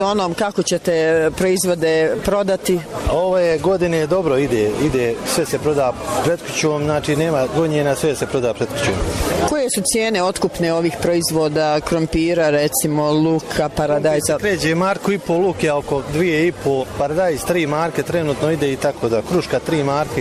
Onom kako ćete proizvode prodati? Ove godine dobro ide, sve se proda pred kućom, znači nema gonjena, sve se proda pred kućom. Koje su cijene otkupne ovih proizvoda, krompira, recimo luka, paradajza? Kređe marku i pol, luk je oko 2,5, paradajz 3 marke trenutno ide i tako da, kruška 3 marke.